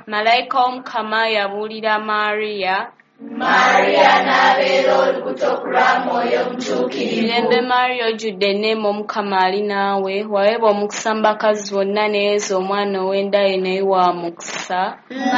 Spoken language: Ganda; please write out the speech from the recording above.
Malayika w'Omukama yabuulira Mariya. Mariya n'abeera olubuto ku lwa Mwoyo Omutuukirivu. Mirembe Mariya ojjudde enneema Omukama ali naawe, waweebwa omukisa mu bakazi bonna ne Yesu omwana ow'enda ye naye wa mukisa.